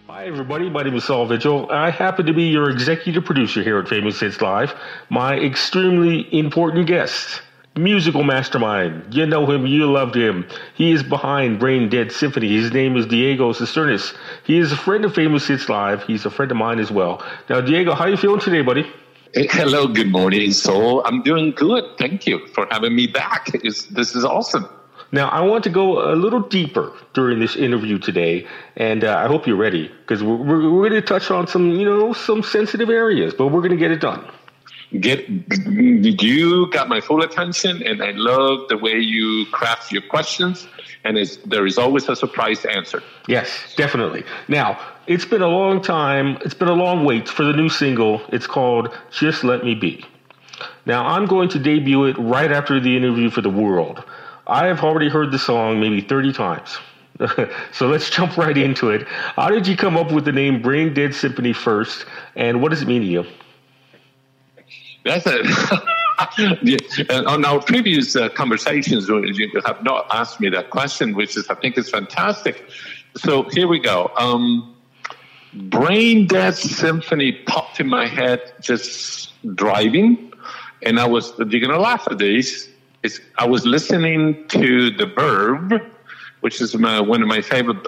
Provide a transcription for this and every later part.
Hi, everybody. My name is Saul Vigil. I happen to be your executive producer here at Famous Hits Live. My extremely important guest, musical mastermind. You know him, you loved him. He is behind Brain Dead Symphony. His name is Diego Cisternas. He is a friend of Famous Hits Live. He's a friend of mine as well. Now, Diego, how you feeling today, buddy? Hello, good morning, Saul. I'm doing good. Thank you for having me back. This is awesome. Now, I want to go a little deeper during this interview today, and I hope you're ready, because we're going to touch on some sensitive areas, but we're going to get it done. You got my full attention, and I love the way you craft your questions, and there is always a surprise answer. Yes, definitely. Now, it's been a long time. It's been a long wait for the new single. It's called Just Let Me Be. Now, I'm going to debut it right after the interview for The World. I have already heard the song maybe 30 times. So let's jump right into it. How did you come up with the name Brain Dead Symphony first, and what does it mean to you? That's it. On our previous conversations, you have not asked me that question, which I think is fantastic. So here we go. Brain Dead Symphony popped in my head just driving, and you're going to laugh at this. I was listening to The Verve, which is one of my favorite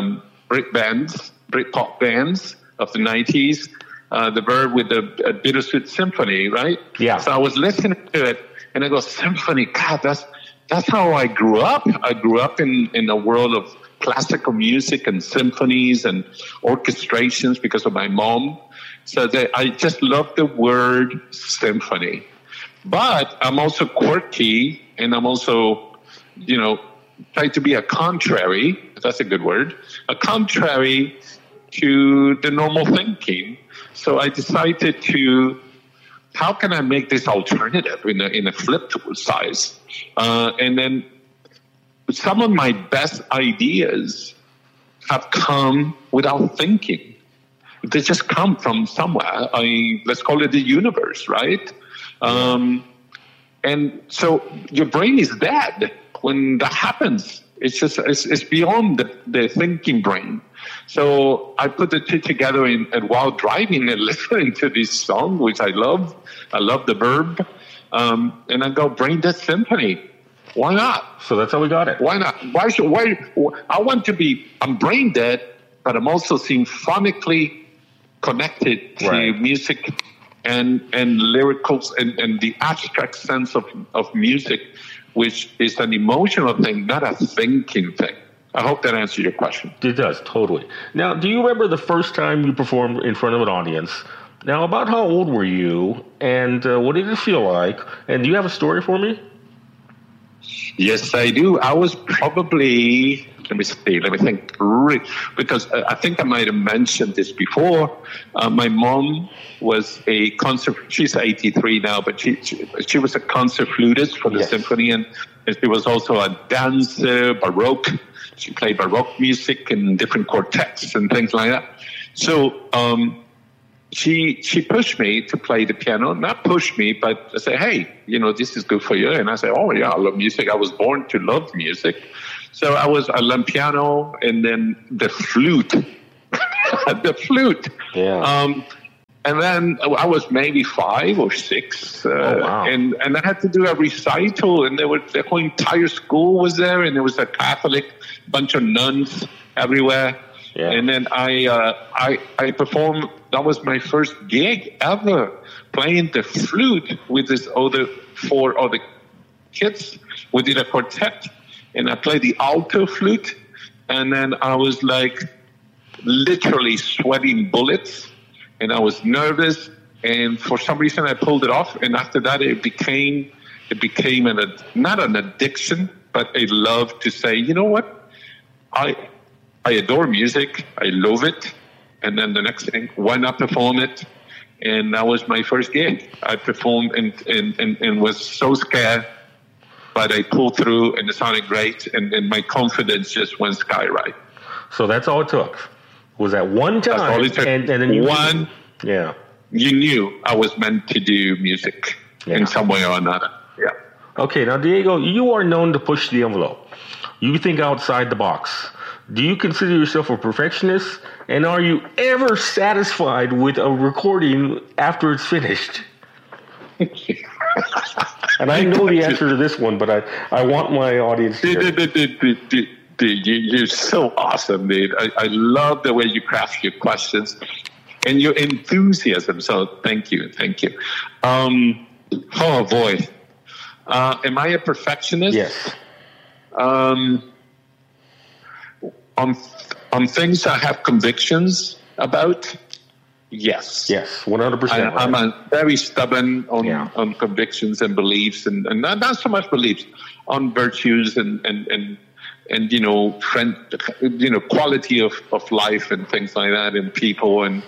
Britpop bands of the 90s. The Verve with the Bittersweet Symphony, right? Yeah. So I was listening to it, and I go, symphony, God, that's how I grew up. I grew up in a world of classical music and symphonies and orchestrations because of my mom. So I just love the word symphony. But I'm also quirky, and I'm also, try to be a contrary, if that's a good word, a contrary to the normal thinking. So I decided how can I make this alternative in a flip size? And then some of my best ideas have come without thinking. They just come from somewhere. Let's call it the universe, right? And so your brain is dead when that happens. It's beyond the thinking brain. So I put the two together and while driving and listening to this song, which I love The Verve, and I go, Brain Dead Symphony. Why not? So that's how we got it. Why not? I'm brain dead, but I'm also symphonically connected to music and lyricals and the abstract sense of music, which is an emotional thing, not a thinking thing. I hope that answers your question. It does, totally. Now, do you remember the first time you performed in front of an audience? Now, about how old were you, and what did it feel like? And do you have a story for me? Yes, I do. I was probably, let me think, because I think I might have mentioned this before. My mom was a concert, she's 83 now, but she was a concert flutist for the symphony, and she was also a dancer, Baroque. She played Baroque music in different quartets and things like that. So she pushed me to play the piano. Not push me, but I said, hey, this is good for you. And I said, oh, yeah, I love music. I was born to love music. So I learned piano and then the flute. The flute. Yeah. And then I was maybe 5 or 6. Wow. And I had to do a recital, and the whole entire school was there, and there was a Catholic bunch of nuns everywhere. Yeah. And then I performed. That was my first gig ever, playing the flute with this 4 other kids. We did a quartet, and I played the alto flute, and then I was like literally sweating bullets, and I was nervous, and for some reason I pulled it off, and after that it became not an addiction, but a love to say, you know what, I adore music, I love it, and then the next thing, why not perform it? And that was my first gig. I performed and was so scared, but I pulled through, and it sounded great, and my confidence just went sky high. So that's all it took. Was that one time? That's all it took. And then you knew I was meant to do music in some way or another. Yeah. Okay, now Diego, you are known to push the envelope. You think outside the box. Do you consider yourself a perfectionist? And are you ever satisfied with a recording after it's finished? And I know the answer to this one, but I want my audience to hear. You're so awesome, dude. I love the way you craft your questions and your enthusiasm. So thank you. Oh, boy. Am I a perfectionist? Yes. On things I have convictions about, yes. Yes, 100%. I'm very stubborn on convictions and beliefs, and not so much beliefs, on virtues and quality of life and things like that, and people, and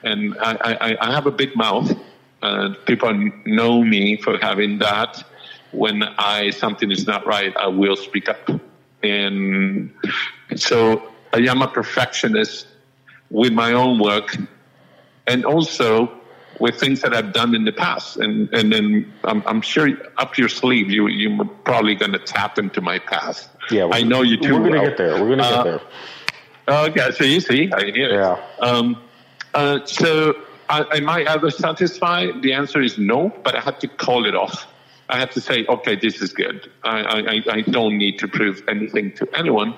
I have a big mouth. People know me for having that. When something is not right, I will speak up. And so I am a perfectionist with my own work, and also with things that I've done in the past. And then I'm sure up your sleeve, you're probably going to tap into my past. Yeah, I know you too. We're going to get there. We're going to get there. Okay, so you see, I hear it. Yeah. So am I ever satisfied? The answer is no, but I had to call it off. I had to say, okay, this is good. I don't need to prove anything to anyone,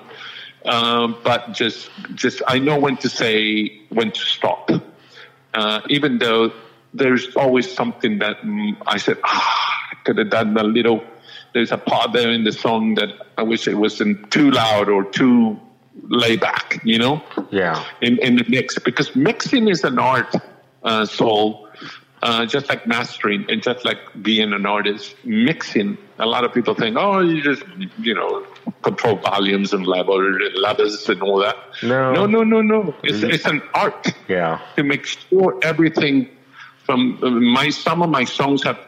but just I know when to say, when to stop. Even though there's always something that I said, I could have done a little. There's a part there in the song that I wish it wasn't too loud or too laid back, Yeah. In the mix, because mixing is an art, Saul. Just like mastering and just like being an artist, mixing. A lot of people think, oh, you just, control volumes and levels and all that. No. It's an art. Yeah. To make sure everything from some of my songs have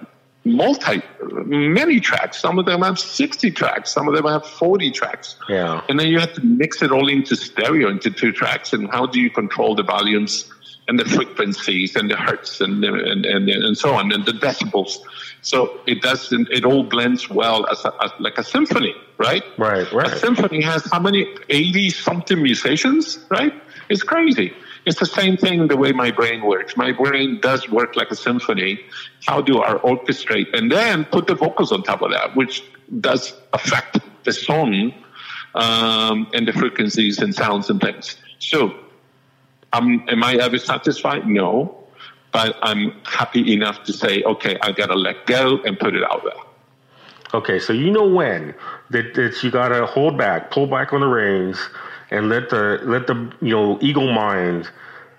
many tracks. Some of them have 60 tracks. Some of them have 40 tracks. Yeah. And then you have to mix it all into stereo, into 2 tracks. And how do you control the volumes and the frequencies and the hertz and so on, and the decibels? So it all blends well as like a symphony, right? Right. A symphony has how many, 80 something musicians, right? It's crazy. It's the same thing the way my brain works. My brain does work like a symphony. How do I orchestrate and then put the vocals on top of that, which does affect the song and the frequencies and sounds and things. So am I ever satisfied? No. But I'm happy enough to say, okay, I got to let go and put it out there. Okay, so when that you got to hold back, pull back on the reins, and let the eagle mind,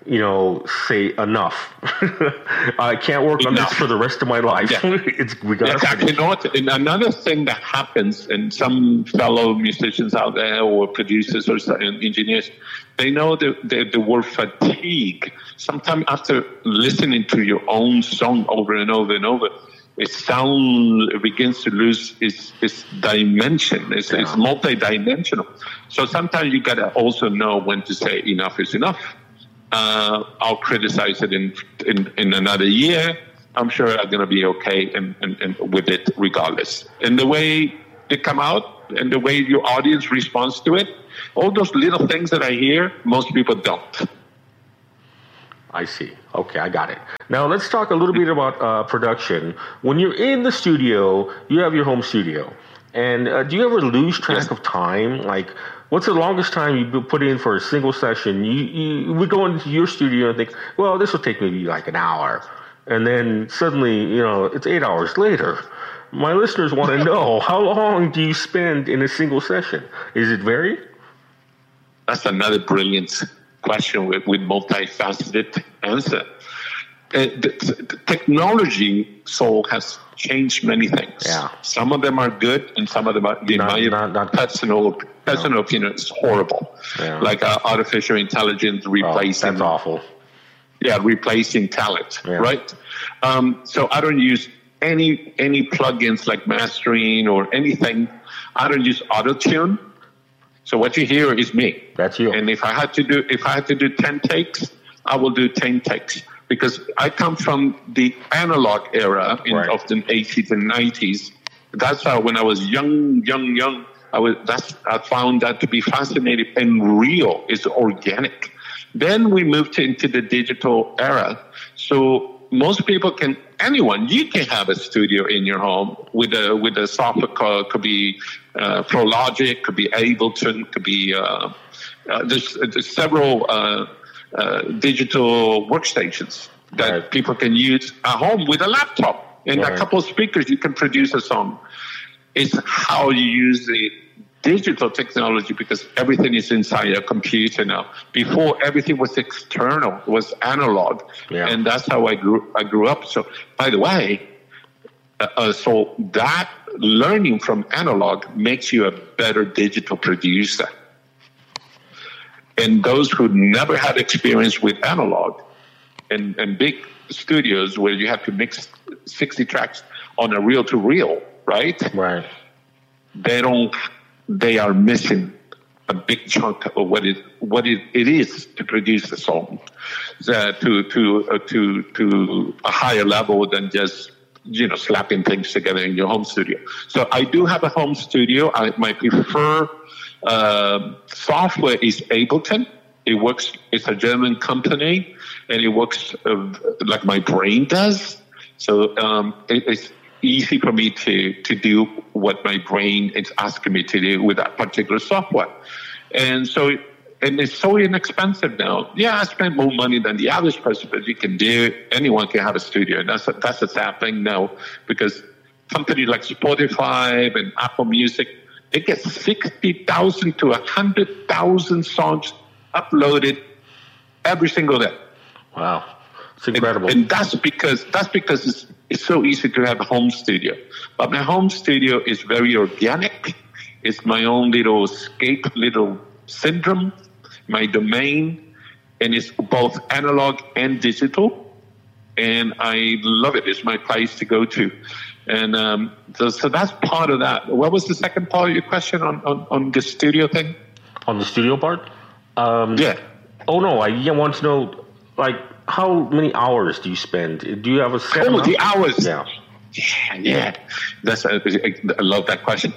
say enough. I can't work on this for the rest of my life. Yeah. You know what? And another thing that happens, and some fellow musicians out there, or producers or engineers, they know the word fatigue. Sometimes after listening to your own song over and over and over, it begins to lose its dimension. It's multi-dimensional. So sometimes you gotta also know when to say enough is enough. I'll criticize it in another year. I'm sure I'm gonna be okay and with it regardless. And the way they come out and the way your audience responds to it, all those little things that I hear, most people don't. I see. Okay, I got it. Now let's talk a little bit about production. When you're in the studio, you have your home studio, and do you ever lose track of time? Like, what's the longest time you put in for a single session? We go into your studio and think, well, this will take maybe like an hour, and then suddenly, it's 8 hours later. My listeners want to know, how long do you spend in a single session? Is it vary? That's another brilliant question with multifaceted answer. The technology, Saul, has changed many things. Yeah. Some of them are good, and some of them are, in my personal opinion, it's horrible. Yeah. Like artificial intelligence replacing. That's awful. Yeah, replacing talent, right? So I don't use any plugins like mastering or anything. I don't use auto-tune. So what you hear is me. That's you. And if I had to do 10 takes, I will do 10 takes, because I come from the analog era of the 80s and 90s. That's how, when I was young, I found that to be fascinating and real. It's organic. Then we moved into the digital era. So most people anyone, you can have a studio in your home with a software called, could be ProLogic, could be Ableton, could be, there's several digital workstations that people can use at home with a laptop and a couple of speakers. You can produce a song. It's how you use the digital technology, because everything is inside a computer now. Before, everything was external, was analog, and that's how I grew up. So, by the way, so that learning from analog makes you a better digital producer. And those who never had experience with analog and big studios where you have to mix 60 tracks on a reel-to-reel, right? They are missing a big chunk of what it is to produce a song to a higher level than just slapping things together in your home studio. So I do have a home studio. My preferred software is Ableton. It works. It's a German company, and it works like my brain does. So it's easy for me to do what my brain is asking me to do with that particular software. And so, and it's so inexpensive now. Yeah, I spend more money than the average person, but you can do it. Anyone can have a studio. And that's a sad thing now, because companies like Spotify and Apple Music, they get 60,000 to 100,000 songs uploaded every single day. Wow. It's incredible. And that's because it's so easy to have a home studio. But my home studio is very organic. It's my own little escape, little syndrome, my domain, and it's both analog and digital. And I love it. It's my place to go to. And so that's part of that. What was the second part of your question on the studio thing? On the studio part? Yeah. Oh, no. I want to know, how many hours do you spend? Do you have a set amount? The hours. Yeah. Yeah. I love that question.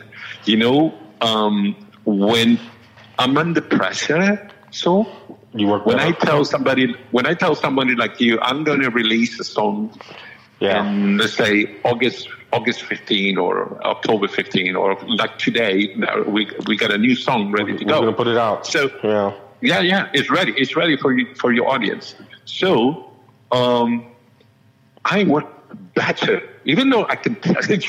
When I'm under pressure, so when I tell somebody like you, I'm going to release a song, and let's say August 15 or October 15, or like today, we got a new song ready to go. We're going to put it out. So yeah, it's ready. It's ready for your audience. So I work better, even though I can,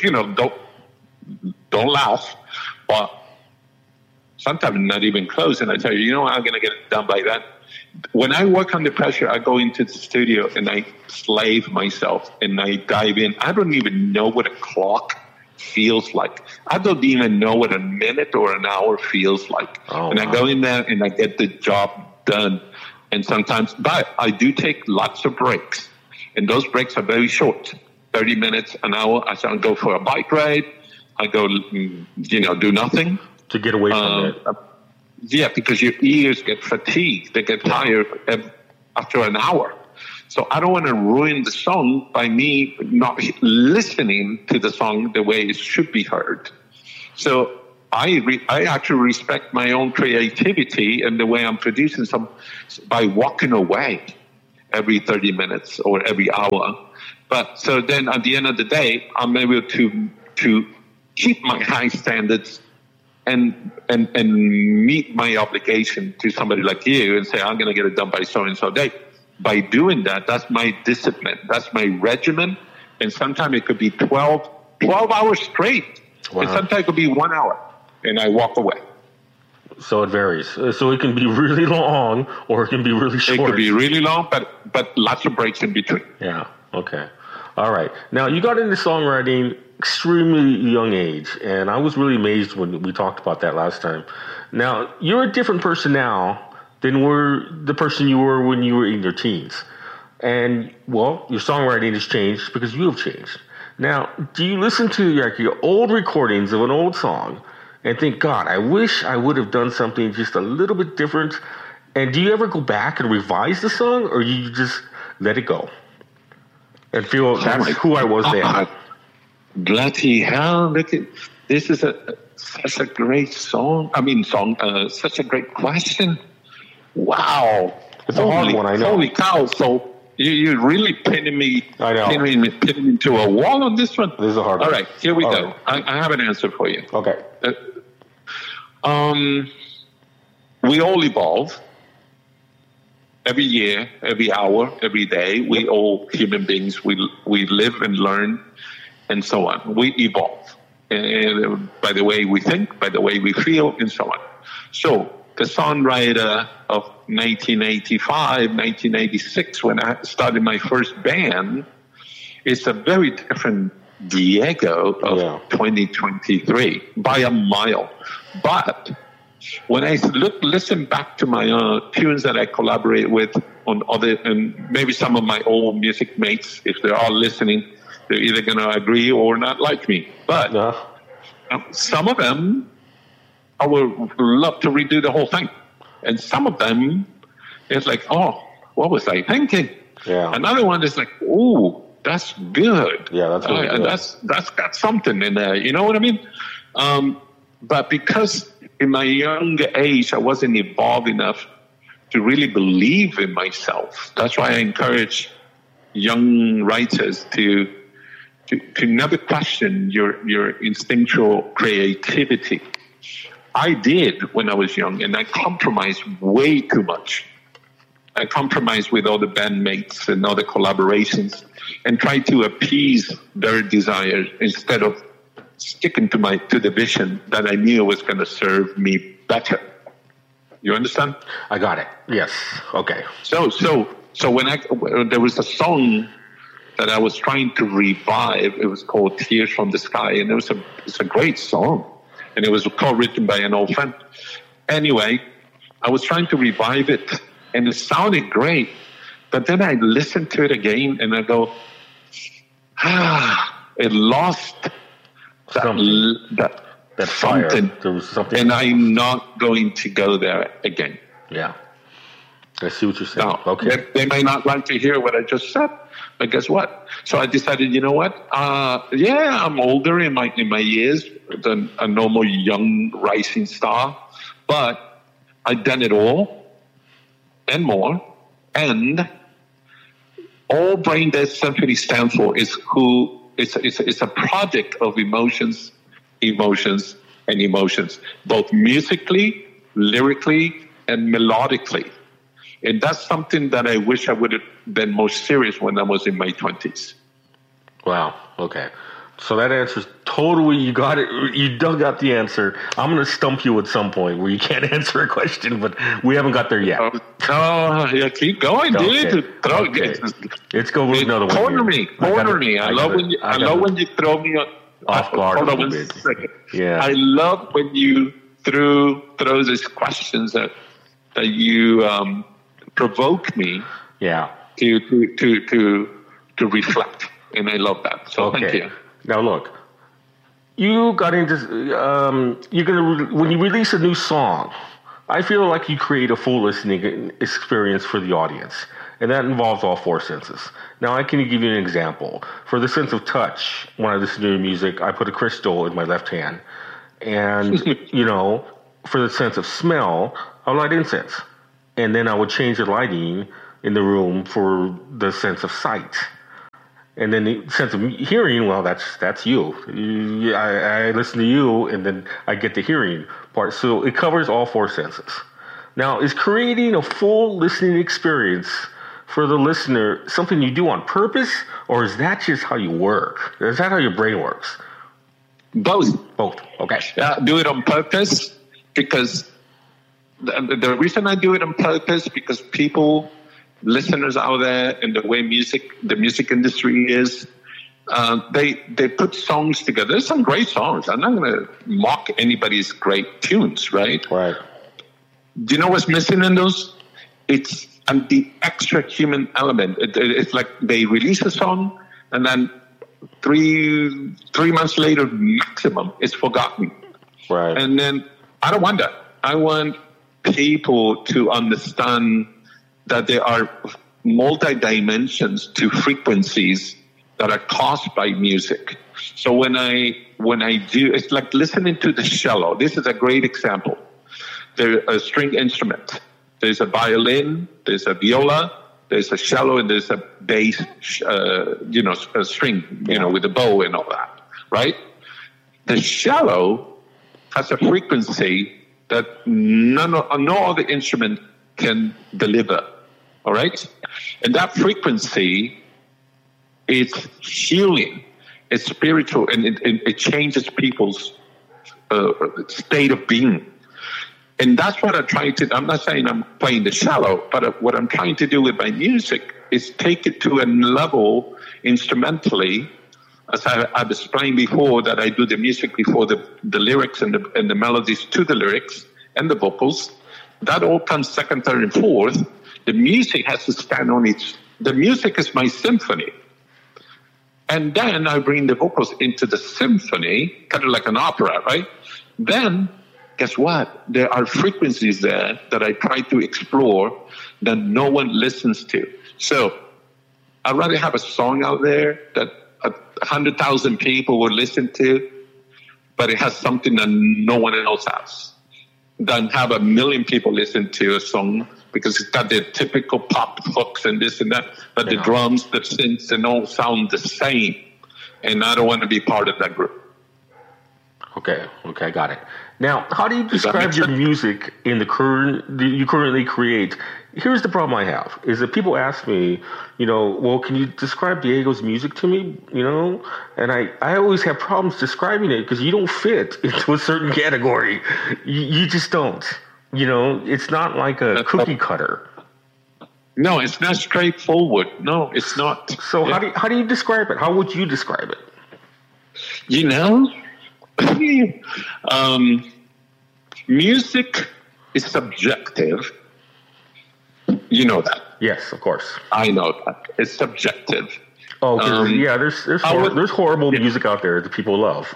don't laugh, but sometimes not even close. And I tell you, I'm going to get it done by that. When I work under pressure, I go into the studio and I slave myself and I dive in. I don't even know what a clock feels like. I don't even know what a minute or an hour feels like. I go in there and I get the job done. And sometimes, but I do take lots of breaks. And those breaks are very short, 30 minutes, an hour. I go for a bike ride. I go, do nothing. To get away from it. Yeah, because your ears get fatigued. They get tired after an hour. So I don't want to ruin the song by me not listening to the song the way it should be heard. So I actually respect my own creativity and the way I'm producing some by walking away every 30 minutes or every hour. But so then at the end of the day, I'm able to keep my high standards and meet my obligation to somebody like you and say, I'm going to get it done by so-and-so date. By doing that, that's my discipline. That's my regimen. And sometimes it could be 12 hours straight. Wow. And sometimes it could be 1 hour. And I walk away. So it varies. So it can be really long or it can be really short. It could be really long, but lots of breaks in between. Yeah. Okay. All right. Now, you got into songwriting extremely young age, and I was really amazed when we talked about that last time. Now, you're a different person now than the person you were when you were in your teens. And, well, your songwriting has changed because you have changed. Now, do you listen to your old recordings of an old song and think, God, I wish I would have done something just a little bit different? And do you ever go back and revise the song, or you just let it go and feel that's who I was then? Bloody hell! this is such a great song. Such a great question. Wow. It's a hard one, I know. Holy cow. So you're really pinning me to a wall on this one. This is a hard one. All right, here we go. Right. I have an answer for you. Okay. We all evolve. Every year, every hour, every day, we all human beings, we live and learn and so on. We evolve by the way we think, by the way we feel, and so on. So the songwriter of 1985, 1986, when I started my first band, is a very different Diego of 2023 by a mile. But when I listen back to my tunes that I collaborate with on other, and maybe some of my old music mates, if they're all listening, they're either going to agree or not like me. But some of them, I would love to redo the whole thing. And some of them, it's like, oh, what was I thinking? Yeah. Another one is like, oh, that's good. Yeah, that's really good. That's got something in there. You know what I mean? But because in my younger age, I wasn't evolved enough to really believe in myself. That's why I encourage young writers to never question your instinctual creativity. I did when I was young, and I compromised way too much. I compromised with other bandmates and other collaborations and tried to appease their desires instead of sticking to the vision that I knew was going to serve me better. You understand? I got it. Yes. Okay. So when there was a song that I was trying to revive, it was called "Tears from the Sky," and it's a great song, and it was co-written by an old friend. Anyway, I was trying to revive it, and it sounded great, but then I listened to it again, and I go, it lost that fire. Something. There was something, and I'm not going to go there again. Yeah, I see what you're saying. Now, okay, they may not like to hear what I just said, but guess what? So I decided, you know what? I'm older in my years than a normal young rising star, but I've done it all and more. And all Brain Dead Symphony stands for is it's a project of emotions, and emotions, both musically, lyrically, and melodically. And that's something that I wish I would have been more serious when I was in my 20s. Wow. Okay. So that answers totally, you got it. You dug out the answer. I'm going to stump you at some point where you can't answer a question, but we haven't got there yet. Yeah, keep going, dude. Okay. Let's go with another one. Corner me. I love when you throw me off guard. Hold on 1 second. Yeah. I love when you throw these questions that you provoke me. Yeah. To reflect, and I love that. So thank you. Now look, you got into when you release a new song, I feel like you create a full listening experience for the audience, and that involves all four senses. Now I can give you an example. For the sense of touch, when I listen to music, I put a crystal in my left hand, and for the sense of smell, I'll light incense, and then I would change the lighting in the room for the sense of sight. And then the sense of hearing, well, that's you. I listen to you, and then I get the hearing part. So it covers all four senses. Now, is creating a full listening experience for the listener something you do on purpose, or is that just how you work? Is that how your brain works? Both. Okay. Do it on purpose because the reason I do it on purpose because listeners out there and the way the music industry is, they put songs together. There's some great songs. I'm not going to mock anybody's great tunes, right? Right. Do you know what's missing in those? It's the extra human element. It's like they release a song and then three months later, maximum, it's forgotten. Right. And then I don't want that. I want people to understand that there are multi-dimensions to frequencies that are caused by music. So when I do, it's like listening to the cello. This is a great example. There's a string instrument. There's a violin, there's a viola, there's a cello, and there's a bass, a string, with a bow and all that, right? The cello has a frequency that no other instrument can deliver, all right? And that frequency is healing, it's spiritual, and it changes people's state of being. And that's what I try to, I'm not saying I'm playing the cello, but what I'm trying to do with my music is take it to a level instrumentally, as I've explained before, that I do the music before the lyrics and the melodies to the lyrics and the vocals. That all comes second, third, and fourth. The music has to stand on the music is my symphony. And then I bring the vocals into the symphony, kind of like an opera, right? Then, guess what? There are frequencies there that I try to explore that no one listens to. So I'd rather have a song out there that 100,000 people will listen to, but it has something that no one else has, than have 1 million people listen to a song because it's got the typical pop hooks and this and that, but the drums, the synths, and all sound the same. And I don't want to be part of that group. Okay, got it. Now, how do you describe your music in you currently create? Here's the problem I have, is that people ask me, well, can you describe Diego's music to me, And I always have problems describing it because you don't fit into a certain category. You just don't, it's not like a cookie cutter. No, it's not straightforward. No, it's not. So how do you describe it? How would you describe it? Music is subjective. You know that. Yes, of course. I know that. It's subjective. Oh, there's horrible music out there that people love.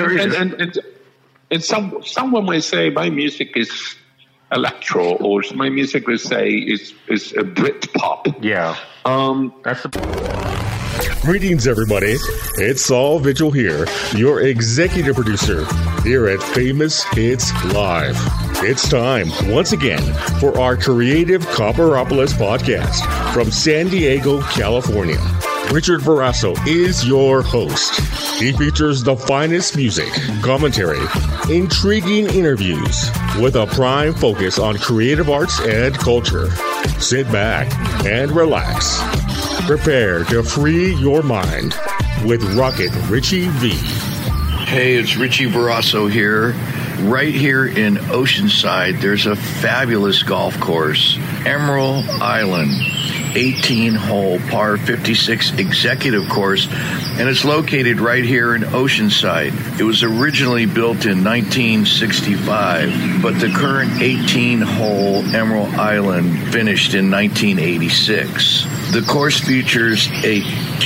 And someone may say my music is electro, or my music will say is a Brit pop. Yeah. That's Greetings, everybody. It's Saul Vigil here, your executive producer here at Famous Hits Live. It's time, once again, for our Creative Copperopolis podcast from San Diego, California. Richard Barrasso is your host. He features the finest music, commentary, intriguing interviews, with a prime focus on creative arts and culture. Sit back and relax. Prepare to free your mind with Rocket Richie V. Hey, it's Richie Barrasso here. Right here in Oceanside, there's a fabulous golf course, Emerald Island, 18-hole par 56 executive course, and it's located right here in Oceanside. It was originally built in 1965, but the current 18-hole Emerald Island finished in 1986. The course features a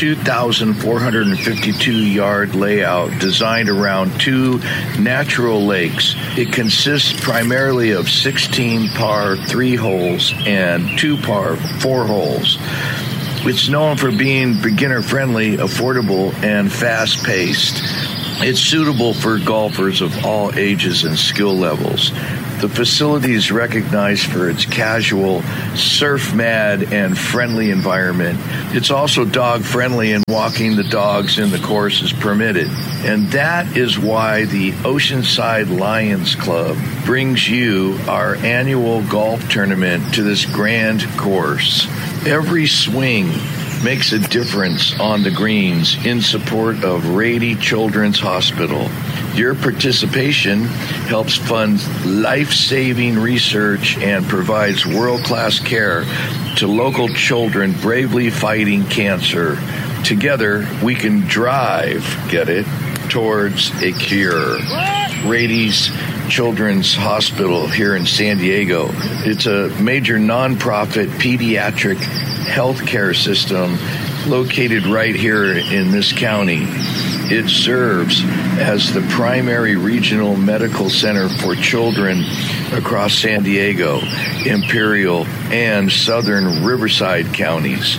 2,452-yard layout designed around 2 natural lakes. It consists primarily of 16 par 3 holes and 2 par 4 holes. It's known for being beginner-friendly, affordable, and fast-paced. It's suitable for golfers of all ages and skill levels. The facility is recognized for its casual, surf-mad, and friendly environment. It's also dog-friendly, and walking the dogs in the course is permitted. And that is why the Oceanside Lions Club brings you our annual golf tournament to this grand course. Every swing makes a difference on the greens in support of Rady Children's Hospital. Your participation helps fund life-saving research and provides world-class care to local children bravely fighting cancer. Together, we can drive, get it, towards a cure. Rady's Children's Hospital here in San Diego. It's a major nonprofit pediatric healthcare system located right here in this county. It serves as the primary regional medical center for children across San Diego, Imperial, and southern Riverside counties.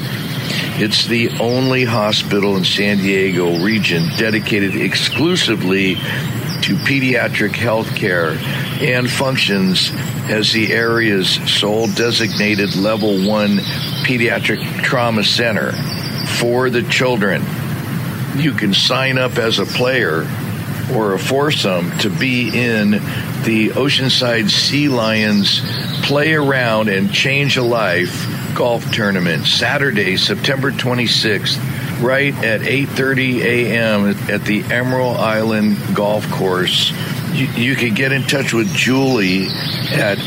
It's the only hospital in San Diego region dedicated exclusively to pediatric health care and functions as the area's sole designated level 1 pediatric trauma center for the children. You can sign up as a player or a foursome to be in the Oceanside Sea Lions Play Around and Change a Life golf tournament, Saturday, September 26th, right at 8:30 a.m. at the Emerald Island Golf Course. You can get in touch with Julie at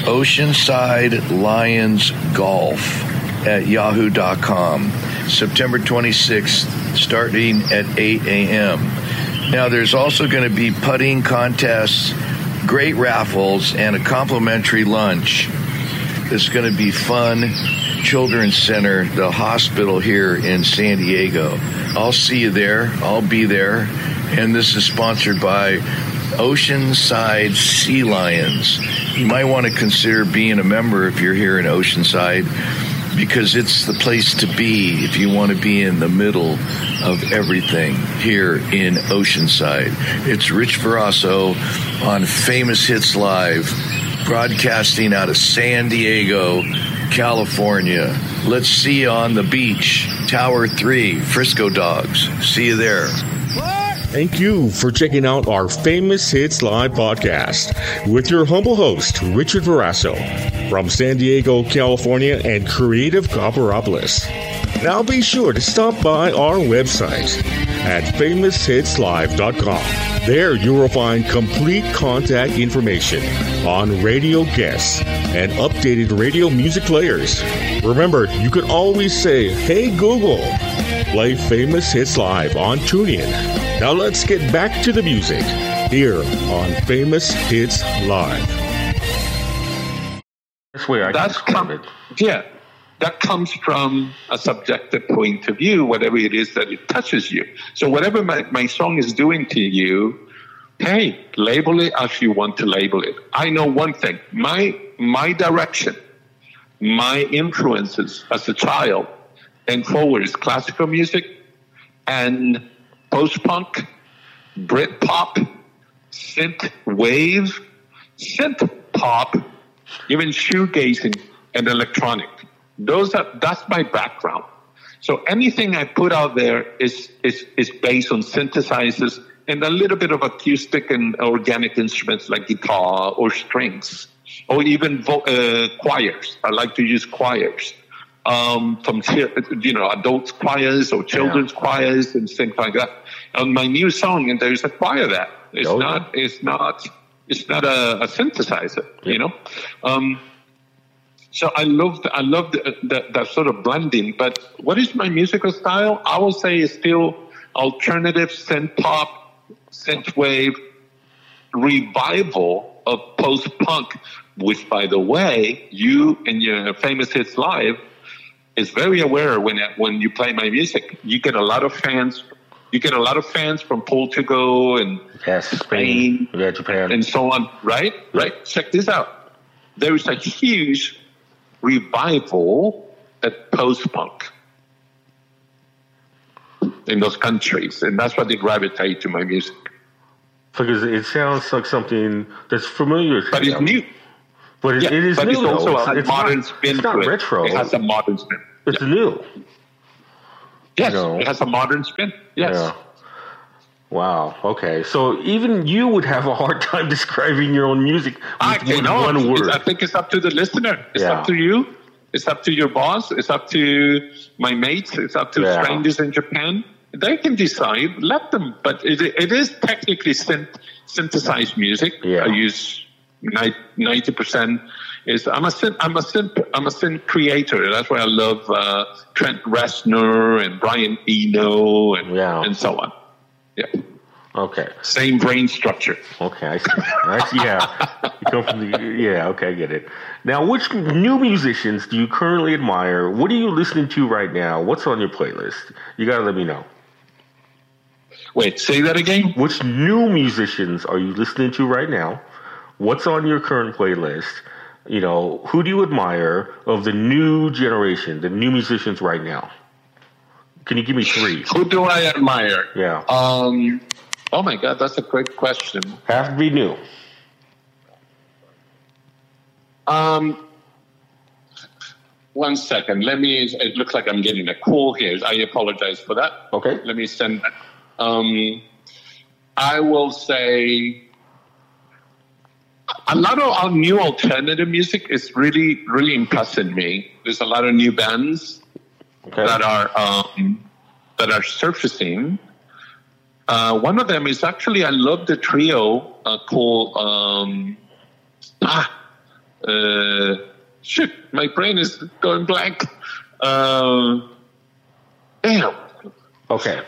oceansidelionsgolf@yahoo.com. September 26th, starting at 8 a.m. Now, there's also going to be putting contests, great raffles, and a complimentary lunch. It's going to be fun. Children's Center, the hospital here in San Diego. I'll see you there. I'll be there. And this is sponsored by Oceanside Sea Lions. You might want to consider being a member if you're here in Oceanside, because it's the place to be if you want to be in the middle of everything here in Oceanside. It's Rich Verasso on Famous Hits Live, broadcasting out of San Diego, California. Let's see you on the beach. Tower 3, Frisco Dogs. See you there. Thank you for checking out our Famous Hits Live podcast with your humble host, Richard Verasso, from San Diego, California, and Creative Copperopolis. Now be sure to stop by our website at famoushitslive.com. There you will find complete contact information on radio guests and updated radio music players. Remember, you can always say, "Hey Google, play Famous Hits Live on TuneIn." Now let's get back to the music here on Famous Hits Live. That's where I can describe it. Yeah, that comes from a subjective point of view, whatever it is that it touches you. So whatever my song is doing to you, hey, label it as you want to label it. I know one thing, my direction, my influences as a child and forward is classical music and post-punk, Brit-pop, synth wave, synth pop, even shoegazing and electronic. That's my background. So anything I put out there is based on synthesizers and a little bit of acoustic and organic instruments like guitar or strings, or even choirs. I like to use choirs. From adult choirs or children's choirs and things like that. On my new song, and there's a choir that it's not a synthesizer, you know. So I love that sort of blending. But what is my musical style? I will say it's still alternative synth pop, synth wave, revival of post punk, which, by the way, you in your Famous Hits Live is very aware when you play my music. You get a lot of fans. You get a lot of fans from Portugal and Spain, Japan, and so on. Right. Check this out. There is a huge revival at post-punk in those countries, and that's why they gravitate to my music. Because it sounds like something that's familiar. But it's new. But it is but new. It's also a it's modern not, spin. It's not to retro. It has a modern spin. It's new. Yes, it has a modern spin. Yes. Yeah. Wow. Okay. So even you would have a hard time describing your own music with one word. I think it's up to the listener. It's up to you. It's up to your boss. It's up to my mates. It's up to strangers in Japan. They can decide. Let them. But it is technically synthesized music. Yeah. I use 90%. I'm a synth creator. That's why I love Trent Reznor and Brian Eno and so on. Yeah. Okay. Same brain structure. Okay. I see. Yeah. You come from okay, I get it. Now, which new musicians do you currently admire? What are you listening to right now? What's on your playlist? You got to let me know. Wait, say that again? Which new musicians are you listening to right now? What's on your current playlist? Who do you admire of the new generation, the new musicians right now? Can you give me 3? Who do I admire? Yeah. Oh my God, that's a great question. Has to be new. One second. It looks like I'm getting a call here. I apologize for that. Okay. Let me send that. I will say a lot of our new alternative music is really, really impressing me. There's a lot of new bands that are surfacing. One of them is actually, I love the trio called shoot, my brain is going blank. Damn. Okay.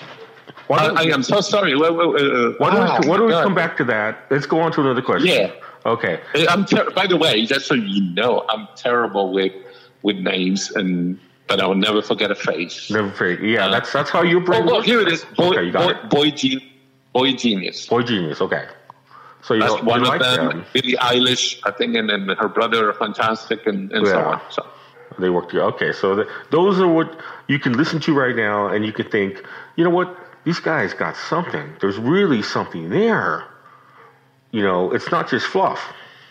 I am so sorry. Why don't we come back to that? Let's go on to another question. Yeah. Okay. By the way, just so you know, I'm terrible with names, but I will never forget a face. Never forget. Yeah, that's how your brain works. Here it is. Boy Genius. Boy Genius. Okay. So that's one of like them. Billie Eilish, I think, and then her brother are fantastic, and so on. So they work together. Okay, so those are what you can listen to right now, and you can think, you know what, these guys got something. There's really something there. It's not just fluff.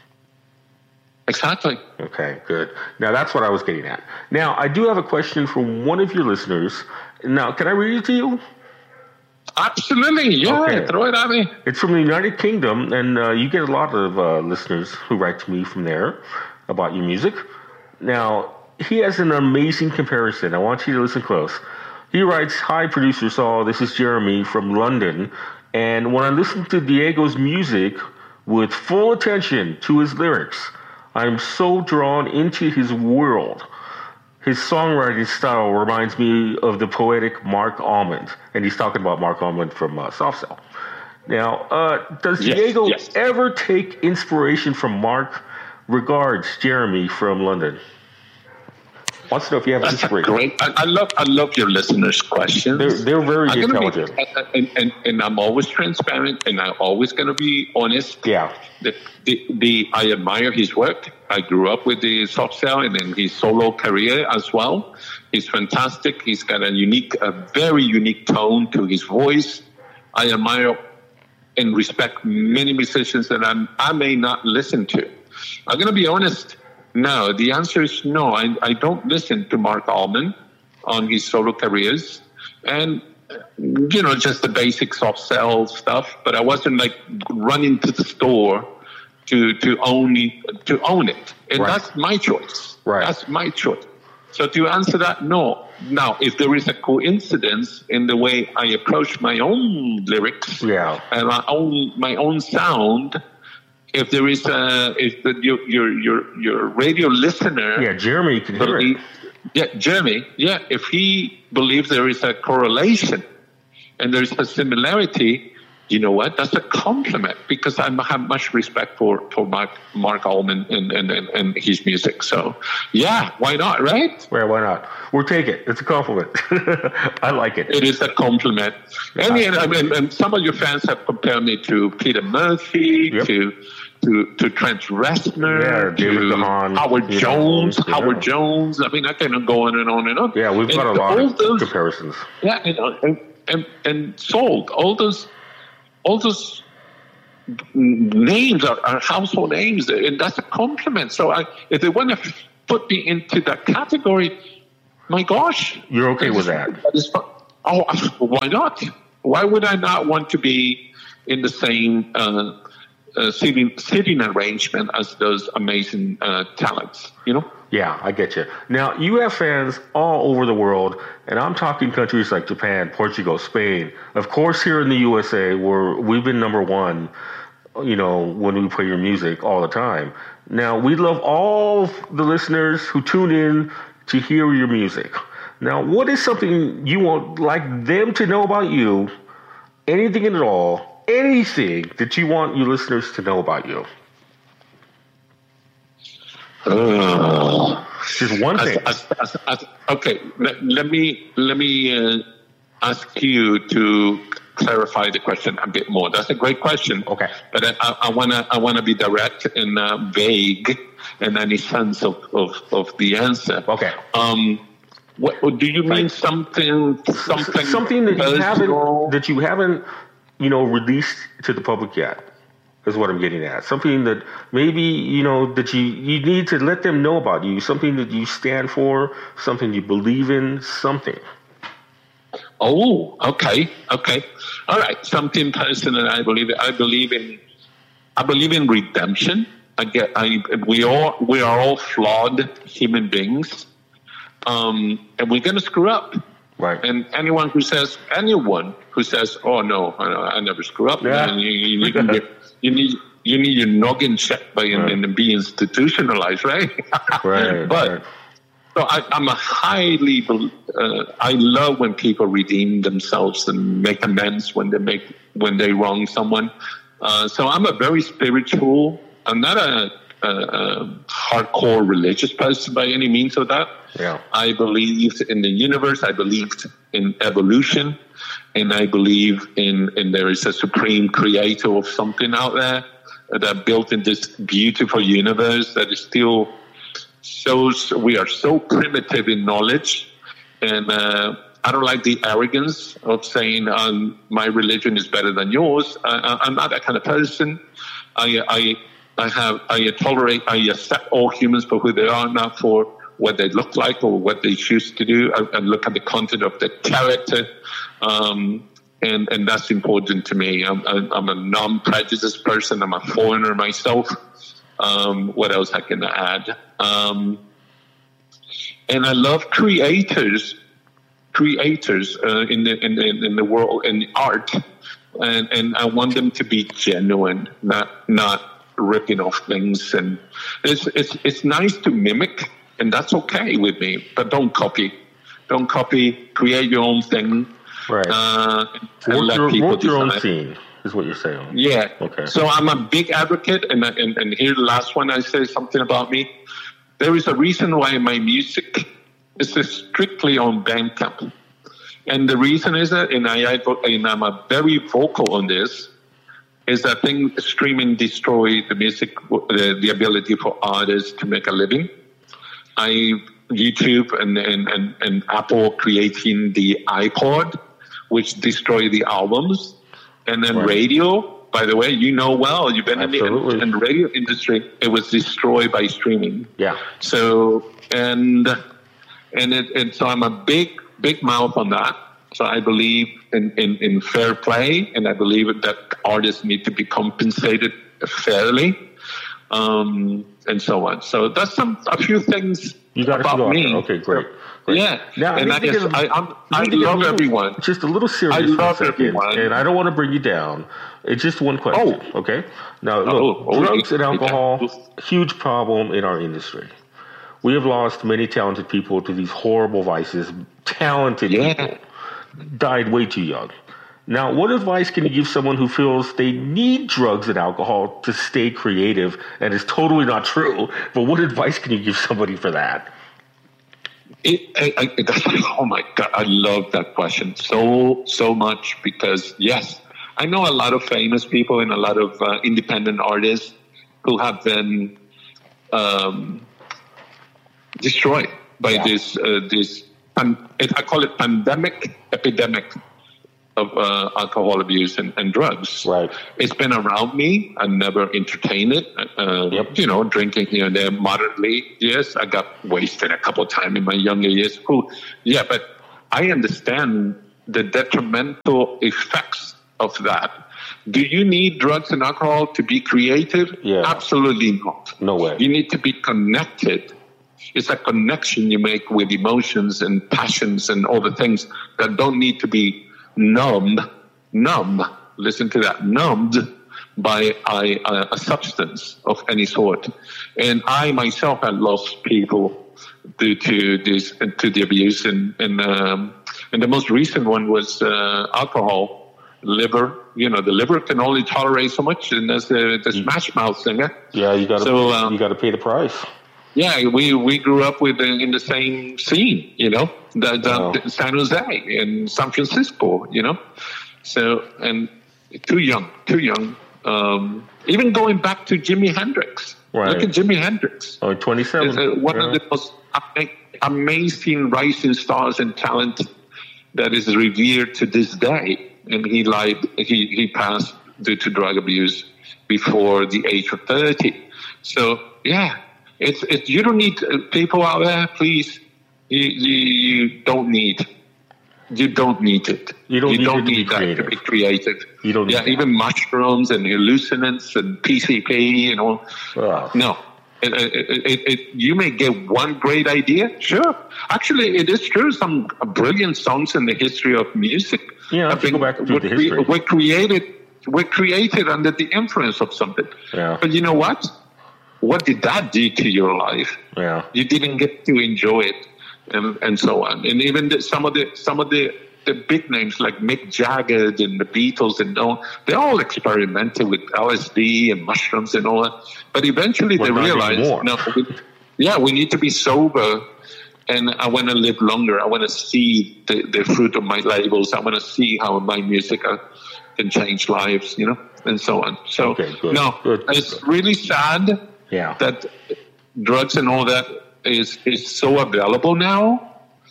Exactly. Okay, good. Now that's what I was getting at. Now I do have a question from one of your listeners. Now, can I read it to you? Absolutely, yeah. Okay. Throw it at me. It's from the United Kingdom, and you get a lot of listeners who write to me from there about your music. Now, he has an amazing comparison. I want you to listen close. He writes, "Hi, Producer Saul. This is Jeremy from London. And when I listen to Diego's music with full attention to his lyrics, I'm so drawn into his world. His songwriting style reminds me of the poetic Mark Almond." And he's talking about Mark Almond from Soft Cell. Now, does Diego ever take inspiration from Mark? Regards, Jeremy from London. Wants to know if you have inspiration. Great. I love your listeners' questions. They're very intelligent. And I'm always transparent, and I'm always going to be honest. Yeah. I admire his work. I grew up with the Soft Cell and then his solo career as well. He's fantastic. He's got a very unique tone to his voice. I admire and respect many musicians that I may not listen to. I'm going to be honest. No, the answer is no. I don't listen to Mark Almond on his solo careers. And, just the basic Soft Cell stuff. But I wasn't like running to the store to own it. And that's my choice. Right. That's my choice. So to answer that, no. Now, if there is a coincidence in the way I approach my own lyrics and my own sound, if there is your radio listener, Jeremy can hear it. Jeremy, if he believes there is a correlation and there is a similarity, you know what? That's a compliment because I have much respect for Mark Almond and his music. So, why not, right? Well, why not? We'll take it. It's a compliment. I like it. It is a compliment. And some of your fans have compared me to Peter Murphy, to Trent Reznor, to Howard Jones. Howard Jones. I mean, I can go on and on and on. Yeah, we've got a lot of comparisons. Yeah, and sold all those names are household names, and that's a compliment. So if they want to put me into that category, my gosh. You're okay with that? Why not? Why would I not want to be in the same seating arrangement as those amazing talents, Yeah, I get you. Now, you have fans all over the world, and I'm talking countries like Japan, Portugal, Spain. Of course, here in the USA, where we've been number one, when we play your music all the time. Now, we love all the listeners who tune in to hear your music. Now, what is something you would like them to know about you? Anything at all, anything that you want your listeners to know about you? Just one thing. Okay, let me ask you to clarify the question a bit more. That's a great question. Okay, but I wanna be direct and vague in any sense of the answer. Okay. What do you mean? Something that you haven't released to the public yet is what I'm getting at. Something that maybe that you need to let them know about you. Something that you stand for. Something you believe in. Something. Oh, okay. All right. Something personal. I believe in redemption. We are all flawed human beings, and we're going to screw up. Right. And anyone who says, "Oh no, I never screw up," yeah. you need your noggin checked by and be institutionalized, right? Right. But. Right. So I'm a highly. I love when people redeem themselves and make amends when they wrong someone. So I'm a very spiritual. I'm not a hardcore religious person by any means of that. Yeah. I believe in the universe. I believed in evolution, and I believe in there is a supreme creator of something out there that built in this beautiful universe that is still. Shows we are so primitive in knowledge, and I don't like the arrogance of saying my religion is better than yours. I'm not that kind of person. I accept all humans for who they are, not for what they look like or what they choose to do. I look at the content of the character, and that's important to me. I'm a non-prejudiced person. I'm a foreigner myself. What else I can add? And I love creators in the world, in art, and I want them to be genuine, not ripping off things. And it's nice to mimic, and that's okay with me. But don't copy. Create your own thing. Right. And let people your own scene. Is what you're saying. Yeah. Okay. So I'm a big advocate, and here the last one I say something about me. There is a reason why my music is strictly on Bandcamp, and the reason is that, and I'm a very vocal on this, is that streaming destroy the music, the ability for artists to make a living. YouTube and Apple creating the iPod, which destroy the albums. And then radio, by the way, well, you've been in the radio industry. It was destroyed by streaming. Yeah. So and so I'm a big mouth on that. So I believe in fair play, and I believe that artists need to be compensated fairly, and so on. So that's a few things about me. Okay, great. Yeah, now, and I love everyone. Just a little serious. I love everyone, and I don't want to bring you down. It's just one question. Okay. Now, look, drugs and alcohol, huge problem in our industry. We have lost many talented people to these horrible vices. Talented people died way too young. Now, what advice can you give someone who feels they need drugs and alcohol to stay creative? And it's totally not true. But what advice can you give somebody for that? Oh my God, I love that question so much, because yes, I know a lot of famous people and a lot of independent artists who have been destroyed by this I call it epidemic of alcohol abuse and drugs. Right. It's been around me. I never entertained it. Drinking here and there moderately. Yes, I got wasted a couple of times in my younger years. But I understand the detrimental effects of that. Do you need drugs and alcohol to be creative? Yeah. Absolutely not. No way. You need to be connected. It's a connection you make with emotions and passions and all the things that don't need to be numb, listen to that, numbed by a substance of any sort. And I myself had lost people due to the abuse, and the most recent one was alcohol, liver. The liver can only tolerate so much, and there's the Smash Mouth singer. Yeah, you got to pay the price. Yeah, we grew up in the same scene, San Jose and San Francisco, So, and too young. Even going back to Jimi Hendrix. Right. Look at Jimi Hendrix. Oh, 27. One of the most amazing rising stars and talent that is revered to this day. And he passed due to drug abuse before the age of 30. So yeah, it's you don't need people out there, please. You don't need it. You don't need that to be creative. You don't need even mushrooms and hallucinants and PCP and all. No. You may get one great idea. Sure. Actually, it is true. Some brilliant songs in the history of music go back through the history. Were created under the influence of something. Yeah. But you know what? What did that do to your life? Yeah. You didn't get to enjoy it, and so on. And even some of the big names like Mick Jagger and the Beatles and all, they all experimented with LSD and mushrooms and all that. But eventually they realized, we need to be sober, and I want to live longer. I want to see the fruit of my labels. I want to see how my music can change lives, and so on. So it's really sad that drugs and all that is so available now.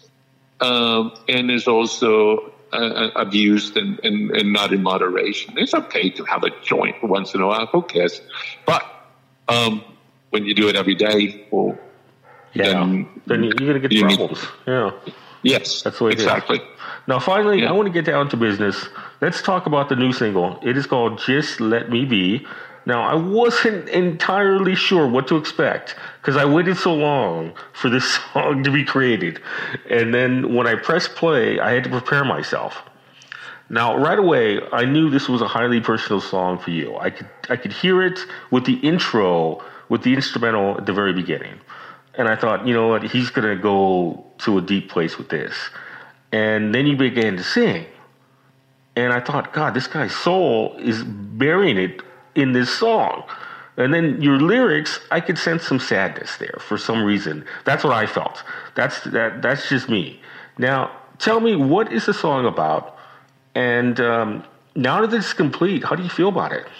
And is also abused and not in moderation. It's okay to have a joint once in a while. Who cares? But when you do it every day, then you're going to get problems. Yes, that's the way exactly. It is. Now, finally, I want to get down to business. Let's talk about the new single. It is called Just Let Me Be. Now, I wasn't entirely sure what to expect because I waited so long for this song to be created. And then when I pressed play, I had to prepare myself. Now, right away, I knew this was a highly personal song for you. I could hear it with the intro, with the instrumental at the very beginning. And I thought, you know what, he's going to go to a deep place with this. And then you began to sing. And I thought, God, this guy's soul is burying it in this song. And then your lyrics, I could sense some sadness there for some reason. That's what I felt. That's just me. Now, tell me, what is the song about? And now that it's complete, how do you feel about it?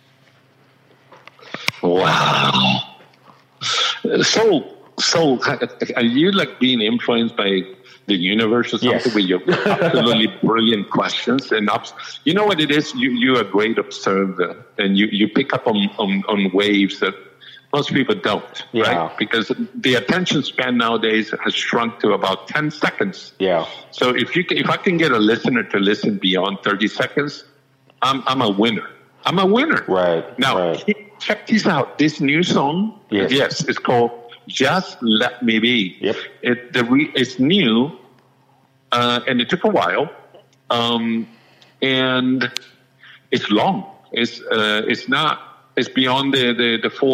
Wow. So are you like being influenced by the universe or something with your absolutely brilliant questions? And you know what it is? You're a great observer, and you pick up on waves that most people don't, right? Because the attention span nowadays has shrunk to about 10 seconds. Yeah. So if I can get a listener to listen beyond 30 seconds, I'm a winner. I'm a winner. Right. Now, check this out. This new song, it's called Just Let Me Be. Yep. It's new, and it took a while, and it's long. It's not. It's beyond the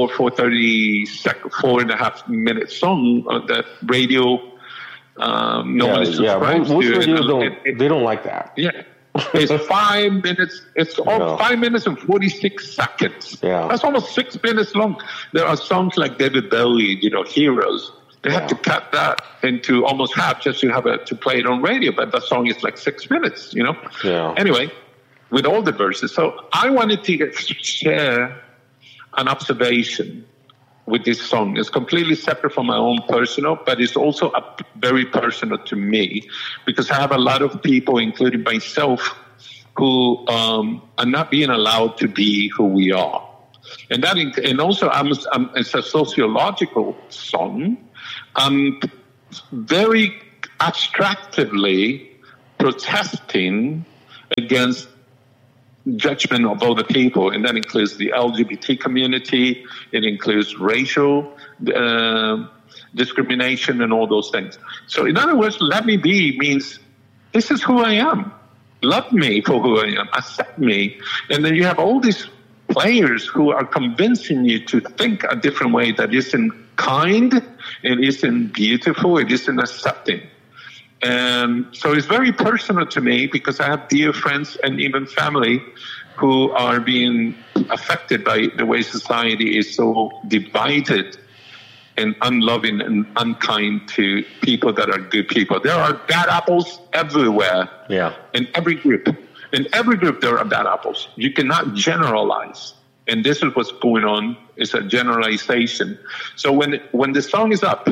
4.5 minute song that radio. No one is subscribed most to. radios they don't like that. Yeah. It's 5 minutes. It's 5 minutes and 46 seconds. Yeah. That's almost 6 minutes long. There are songs like David Bowie, Heroes. They have to cut that into almost half just to play it on radio. But that song is like 6 minutes, Yeah. Anyway, with all the verses. So I wanted to share an observation with this song. It's completely separate from my own personal, but it's also very personal to me because I have a lot of people, including myself, who are not being allowed to be who we are. And also it's a sociological song. I'm very abstractly protesting against judgment of other people, and that includes the LGBT community. It includes racial discrimination and all those things. So in other words, let me be means this is who I am. Love me for who I am. Accept me. And then you have all these players who are convincing you to think a different way that isn't kind, it isn't beautiful, it isn't accepting. And so it's very personal to me because I have dear friends and even family who are being affected by the way society is so divided and unloving and unkind to people that are good people. There are bad apples everywhere. Yeah. In every group. In every group there are bad apples. You cannot generalize. And this is what's going on. It's a generalization. So when the song is up,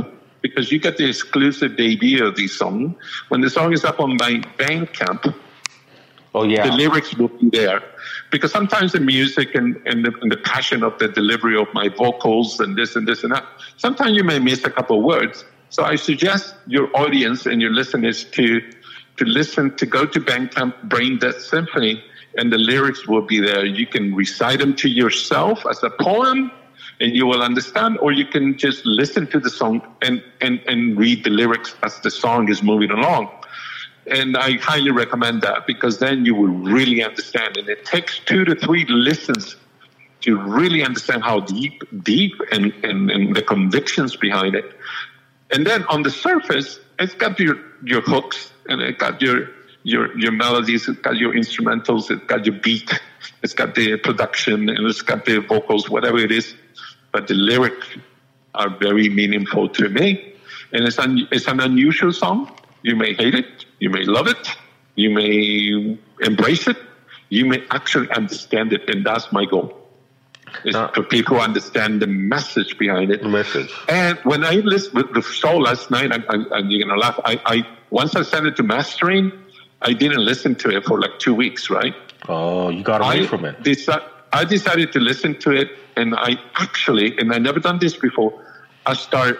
because you get the exclusive debut of the song. When the song is up on my Bandcamp, the lyrics will be there. Because sometimes the music and the passion of the delivery of my vocals and this and that, sometimes you may miss a couple of words. So I suggest your audience and your listeners to listen, to go to Bandcamp, Brain Dead Symphony, and the lyrics will be there. You can recite them to yourself as a poem, and you will understand, or you can just listen to the song and read the lyrics as the song is moving along. And I highly recommend that, because then you will really understand. And it takes 2 to 3 listens to really understand how deep and the convictions behind it. And then on the surface, it's got your hooks, and it got your melodies, it's got your instrumentals, it's got your beat, it's got the production, and it's got the vocals, whatever it is. But the lyrics are very meaningful to me. And it's an unusual song. You may hate it, you may love it, you may embrace it, you may actually understand it, and that's my goal. Is for people to understand the message behind it. The message. And when I listened with the show last night, you're gonna laugh. I once I sent it to mastering, I didn't listen to it for like 2 weeks, right? Oh, you got away from it. I decided to listen to it, and I never done this before. I start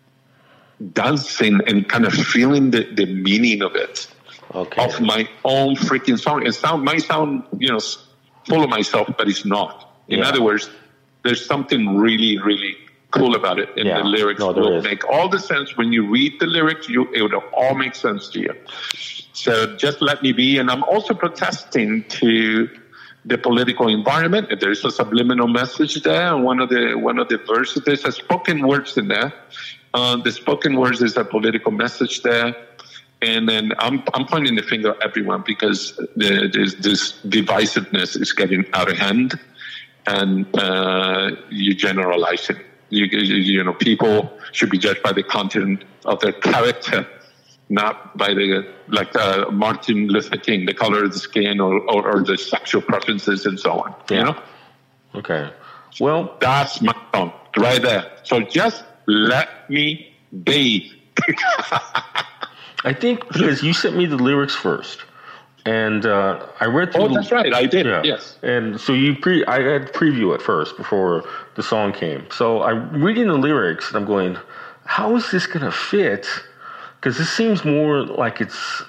dancing and kind of feeling the meaning of it, of my own freaking song. It might sound, full of myself, but it's not. In other words, there's something really, really cool about it, and the lyrics will make all the sense. When you read the lyrics, it will all make sense to you. So just let me be. And I'm also protesting to the political environment. There's a subliminal message there. And one of the verses, there's a spoken words in there. The spoken words is a political message there. And then I'm pointing the finger at everyone, because this divisiveness is getting out of hand, and you generalize it. People should be judged by the content of their character, not by Martin Luther King, the color of the skin or the sexual preferences and so on. Okay. Well, that's my song right there. So just let me be. I think because you sent me the lyrics first, and I read through. Oh, that's right, I did. Yeah. Yes. And so I had to preview it first before the song came. So I'm reading the lyrics, and I'm going, "How is this going to fit?" Because this seems more like it's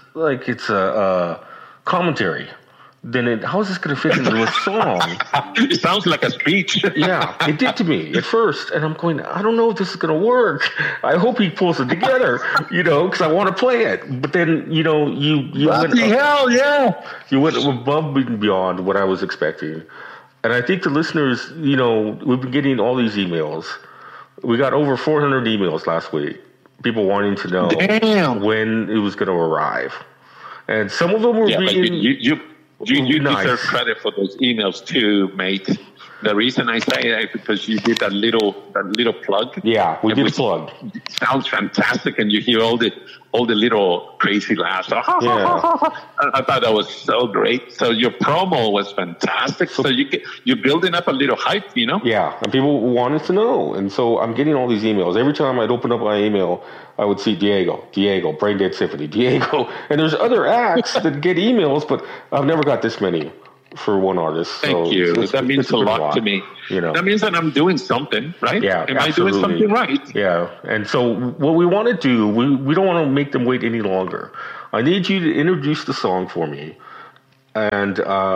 a commentary. How is this going to fit into a song? It sounds like a speech. Yeah, it did to me at first. And I'm going, I don't know if this is going to work. I hope he pulls it together, because I want to play it. But then, you went you went above and beyond what I was expecting. And I think the listeners, we've been getting all these emails. We got over 400 emails last week. People wanting to know when it was going to arrive. And some of them were being... You nice. deserve credit for those emails too, mate. The reason I say that is because you did that little plug. Yeah, we did a plug. It sounds fantastic, and you hear all the little crazy laughs. I thought that was so great. So your promo was fantastic. So you're building up a little hype, Yeah, and people wanted to know, and so I'm getting all these emails. Every time I'd open up my email, I would see Diego, Brain Dead Symphony, Diego, and there's other acts that get emails, but I've never got this many for one artist. Thank you. That means a lot to me. That means that I'm doing something, right? Yeah, Am I doing something right? Yeah. And so what we want to do, we don't want to make them wait any longer. I need you to introduce the song for me, and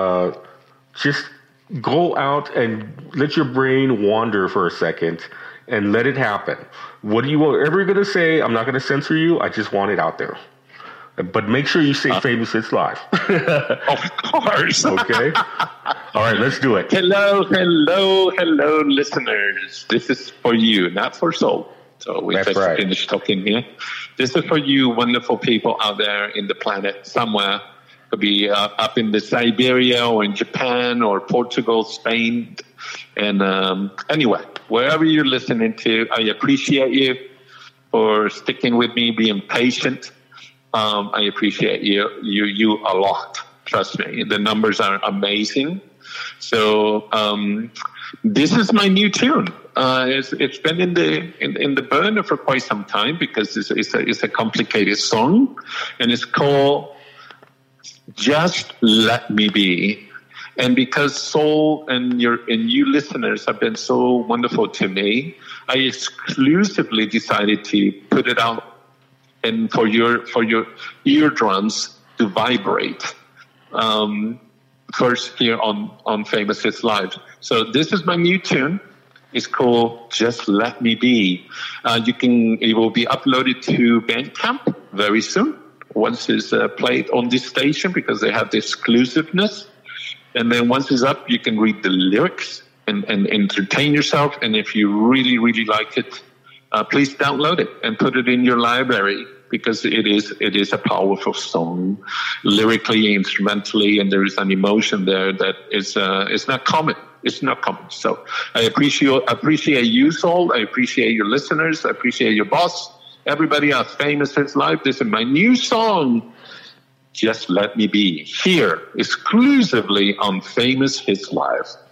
just go out and let your brain wander for a second and let it happen. What are you ever going to say? I'm not going to censor you. I just want it out there. But make sure you say Famous Hits Live. Of course. Okay. All right, let's do it. Hello, listeners. This is for you, not for Soul. So we finished talking here. This is for you, wonderful people out there in the planet somewhere. Could be up in the Siberia or in Japan or Portugal, Spain. And anyway, wherever you're listening to, I appreciate you for sticking with me, being patient. I appreciate you a lot. Trust me. The numbers are amazing. So this is my new tune. It's been in the burner for quite some time because it's a complicated song, and it's called "Just Let Me Be." And because Soul and you listeners have been so wonderful to me, I exclusively decided to put it out and for your eardrums to vibrate. First here on Famous Hits Live. So this is my new tune. It's called "Just Let Me Be." It will be uploaded to Bandcamp very soon once it's played on this station because they have the exclusiveness. And then once it's up, you can read the lyrics and entertain yourself. And if you really, really like it, please download it and put it in your library because it is a powerful song, lyrically, instrumentally, and there is an emotion there that is not common. It's not common. So I appreciate you, Soul. I appreciate your listeners. I appreciate your boss. Everybody at Famous Hits Live. This is my new song, "Just Let Me Be," here exclusively on Famous Hits Live.